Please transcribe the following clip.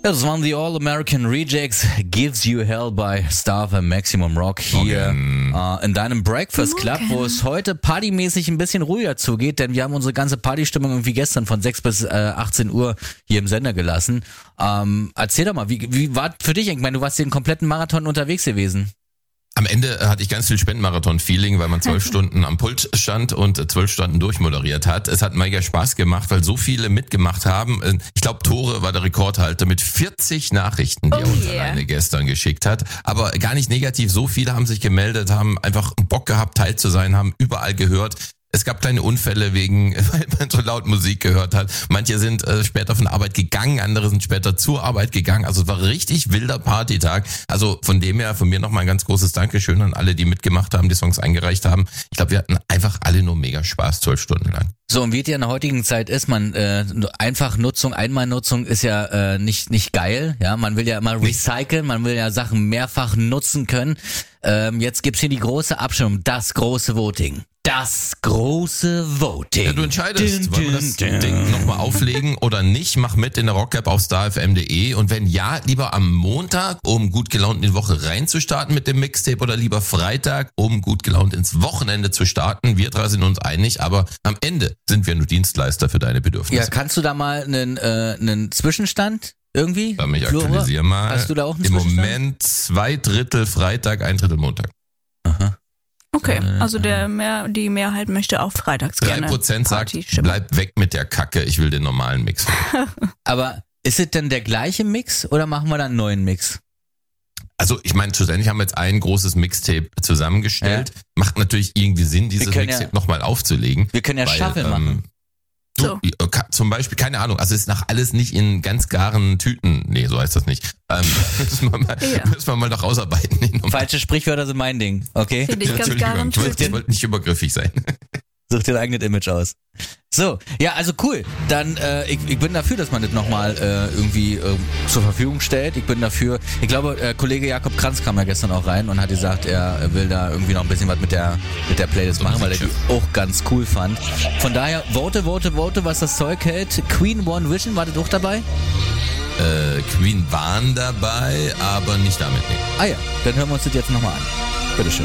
Ja, das waren die All-American Rejects, Gives You Hell bei Star FM Maximum Rock hier in deinem Breakfast Club, wo es heute partymäßig ein bisschen ruhiger zugeht, denn wir haben unsere ganze Partystimmung irgendwie gestern von 6 bis 18 Uhr hier im Sender gelassen. Erzähl doch mal, wie war für dich? Ich meine, du warst den kompletten Marathon unterwegs gewesen. Am Ende hatte ich ganz viel Spendenmarathon-Feeling, weil man 12 Stunden am Pult stand und 12 Stunden durchmoderiert hat. Es hat mega Spaß gemacht, weil so viele mitgemacht haben. Ich glaube, Tore war der Rekordhalter mit 40 Nachrichten, die er uns alleine gestern geschickt hat. Aber gar nicht negativ. So viele haben sich gemeldet, haben einfach Bock gehabt, Teil zu sein, haben überall gehört. Es gab kleine Unfälle weil man so laut Musik gehört hat. Manche sind später von der Arbeit gegangen, andere sind später zur Arbeit gegangen. Also es war richtig wilder Partytag. Also von dem her von mir nochmal ein ganz großes Dankeschön an alle, die mitgemacht haben, die Songs eingereicht haben. Ich glaube, wir hatten einfach alle nur mega Spaß, 12 Stunden lang. So, und wie es ja in der heutigen Zeit ist, Einfachnutzung, Einmalnutzung ist ja nicht geil. Ja, man will ja immer recyceln, man will ja Sachen mehrfach nutzen können. Jetzt gibt's hier die große Abstimmung, das große Voting. Das große Voting. Ja, du entscheidest, wollen wir das Ding nochmal auflegen oder nicht? Mach mit in der Rock-App auf starfm.de und wenn ja, lieber am Montag, um gut gelaunt in die Woche reinzustarten mit dem Mixtape oder lieber Freitag, um gut gelaunt ins Wochenende zu starten. Wir drei sind uns einig, aber am Ende sind wir nur Dienstleister für deine Bedürfnisse. Ja, kannst du da mal einen Zwischenstand irgendwie? Ich aktualisiere mal. Hast du da auch einen Im Zwischenstand? Moment 2/3 Freitag, 1/3 Montag. Aha. Okay, also die Mehrheit möchte auch freitags gerne 3% sagt, bleib weg mit der Kacke, ich will den normalen Mix. Aber ist es denn der gleiche Mix oder machen wir dann einen neuen Mix? Also ich meine, schlussendlich haben wir jetzt ein großes Mixtape zusammengestellt. Ja. Macht natürlich irgendwie Sinn, dieses Mixtape nochmal aufzulegen. Wir können ja Shuffle machen. So. Zum Beispiel, keine Ahnung, also ist nach alles nicht in ganz garen Tüten. Nee, so heißt das nicht. Müssen wir mal noch ausarbeiten. Falsche Sprichwörter sind mein Ding, okay? Finde ich ganz garen Tüten. Ich wollte nicht übergriffig sein. Such dir dein eigenes Image aus. So, ja, also cool. Dann, ich bin dafür, dass man das nochmal irgendwie zur Verfügung stellt. Ich bin dafür, ich glaube, Kollege Jakob Kranz kam ja gestern auch rein und hat gesagt, er will da irgendwie noch ein bisschen was mit der Playlist machen, weil er die auch ganz cool fand. Von daher, vote, was das Zeug hält. Queen One Vision, war das auch dabei? Queen waren dabei, aber nicht damit. Nee. Ah ja, dann hören wir uns das jetzt nochmal an. Bitteschön.